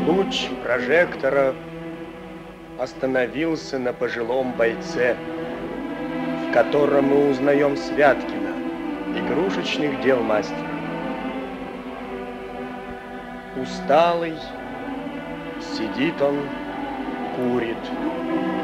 Луч прожектора остановился на пожилом бойце, в котором мы узнаем Святкина, игрушечных дел мастера. Усталый, сидит он, курит.